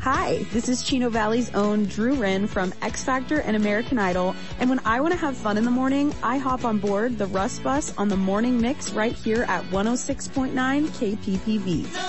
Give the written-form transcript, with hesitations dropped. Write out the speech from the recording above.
Hi, this is Chino Valley's own Drew Wren from X Factor and American Idol, and when I want to have fun in the morning, I hop on board the Russ Bus on the Morning Mix right here at 106.9 KPPV.